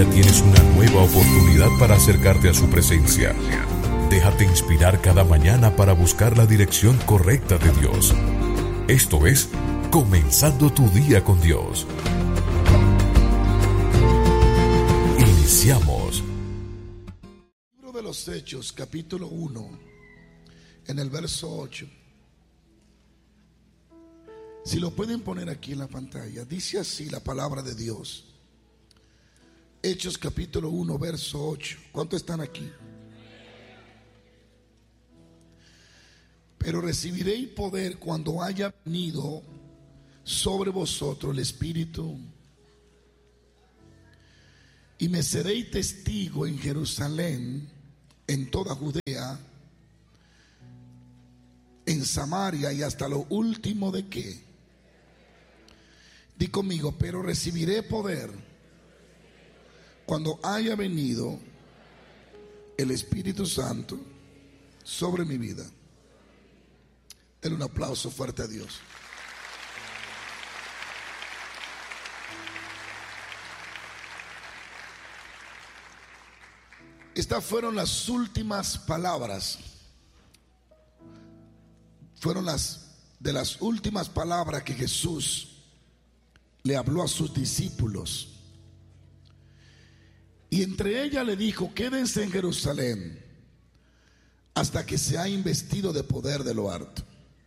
Tienes una nueva oportunidad para acercarte a su presencia. Déjate inspirar cada mañana para buscar la dirección correcta de Dios. Esto es Comenzando tu día con Dios. Iniciamos. Libro de los Hechos, capítulo 1, en el verso 8. Si lo pueden poner aquí en la pantalla, dice así la palabra de Dios. Hechos capítulo 1, verso 8. ¿Cuántos están aquí? Pero recibiréis poder cuando haya venido sobre vosotros el Espíritu, y me seréis testigo en Jerusalén, en toda Judea, en Samaria y hasta lo último de ¿qué? Di conmigo, pero recibiré poder cuando haya venido el Espíritu Santo sobre mi vida. Denle un aplauso fuerte a Dios. Estas fueron las últimas palabras. Fueron de las últimas palabras que Jesús le habló a sus discípulos. Y entre ellas le dijo: quédense en Jerusalén hasta que sea investido de poder de lo alto,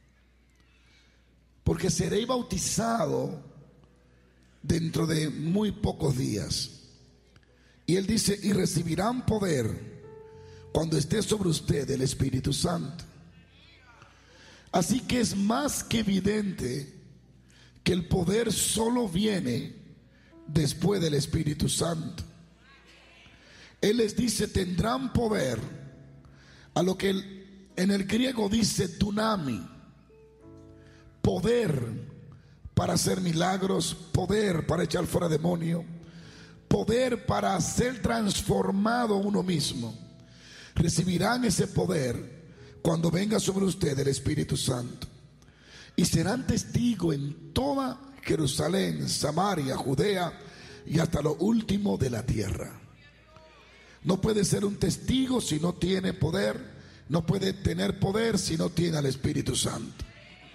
porque seré bautizado dentro de muy pocos días. Y él dice: y recibirán poder cuando esté sobre usted el Espíritu Santo. Así que es más que evidente que el poder solo viene después del Espíritu Santo. Él les dice: tendrán poder, a lo que en el griego dice dunami, poder para hacer milagros, poder para echar fuera demonios, poder para ser transformado uno mismo. Recibirán ese poder cuando venga sobre usted el Espíritu Santo, y serán testigos en toda Jerusalén, Samaria, Judea y hasta lo último de la tierra. No puede ser un testigo si no tiene poder. No puede tener poder si no tiene al Espíritu Santo.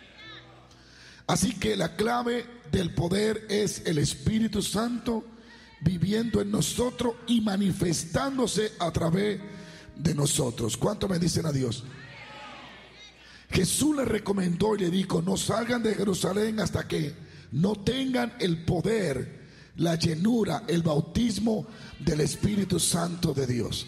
Así que la clave del poder es el Espíritu Santo viviendo en nosotros y manifestándose a través de nosotros. ¿Cuánto me dicen a Dios? Jesús le recomendó y le dijo: no salgan de Jerusalén hasta que no tengan el poder, la llenura, el bautismo del Espíritu Santo de Dios.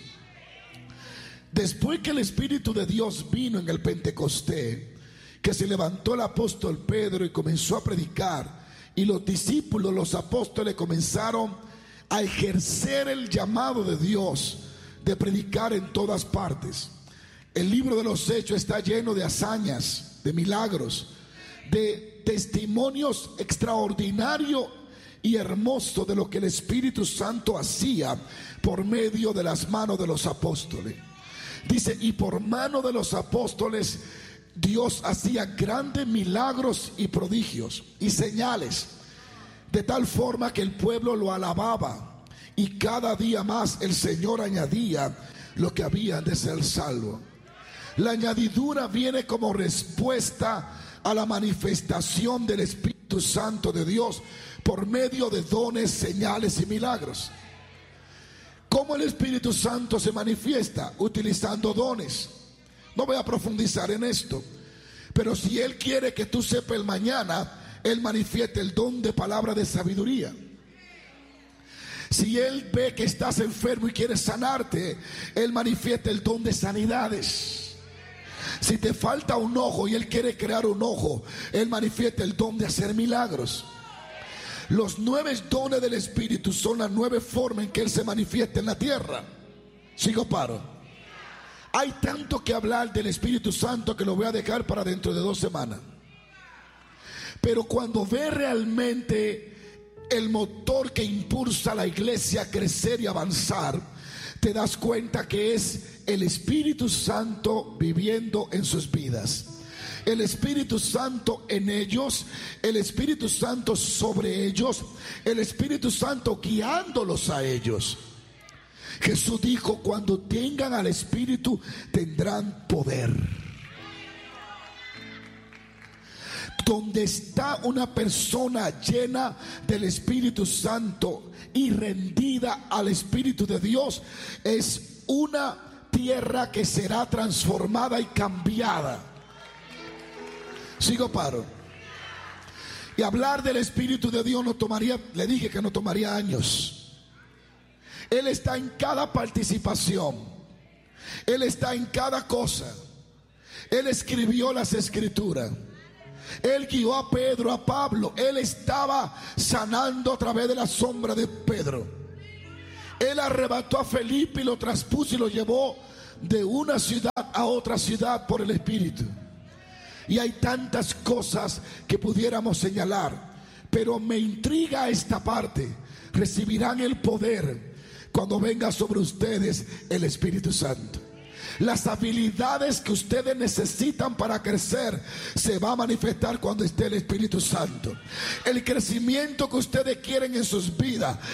Después que el Espíritu de Dios vino en el Pentecostés, que se levantó el apóstol Pedro y comenzó a predicar, y los discípulos, los apóstoles, comenzaron a ejercer el llamado de Dios de predicar en todas partes. El libro de los Hechos está lleno de hazañas, de milagros, de testimonios extraordinarios y hermosos de lo que el Espíritu Santo hacía por medio de las manos de los apóstoles. Dice: y por mano de los apóstoles Dios hacía grandes milagros y prodigios y señales, de tal forma que el pueblo lo alababa, y cada día más el Señor añadía lo que habían de ser salvos. La añadidura viene como respuesta a la manifestación del Espíritu Santo de Dios por medio de dones, señales y milagros. ¿Cómo el Espíritu Santo se manifiesta? Utilizando dones. No voy a profundizar en esto, pero si Él quiere que tú sepas el mañana, Él manifiesta el don de palabra de sabiduría. Si Él ve que estás enfermo y quiere sanarte, Él manifiesta el don de sanidades. Si te falta un ojo y Él quiere crear un ojo, Él manifiesta el don de hacer milagros. Los 9 dones del Espíritu son las 9 formas en que Él se manifiesta en la tierra. Sigo paro. Hay tanto que hablar del Espíritu Santo que lo voy a dejar para dentro de 2 semanas. Pero cuando ve realmente el motor que impulsa a la iglesia a crecer y avanzar, te das cuenta que es el Espíritu Santo viviendo en sus vidas. el Espíritu Santo en ellos, el Espíritu Santo sobre ellos, el Espíritu Santo guiándolos a ellos. Jesús dijo: cuando tengan al Espíritu tendrán poder. Donde está una persona llena del Espíritu Santo y rendida al Espíritu de Dios, es una tierra que será transformada y cambiada. Sigo, paro. Y hablar del Espíritu de Dios no tomaría, le dije que no tomaría años. Él está en cada participación. Él está en cada cosa. Él escribió las Escrituras. Él guió a Pedro, a Pablo. Él estaba sanando a través de la sombra de Pedro. Él arrebató a Felipe y lo traspuso y lo llevó de una ciudad a otra ciudad por el Espíritu. Y hay tantas cosas que pudiéramos señalar, pero me intriga esta parte. Recibirán el poder cuando venga sobre ustedes el Espíritu Santo. Las habilidades que ustedes necesitan para crecer se va a manifestar cuando esté el Espíritu Santo. El crecimiento que ustedes quieren en sus vidas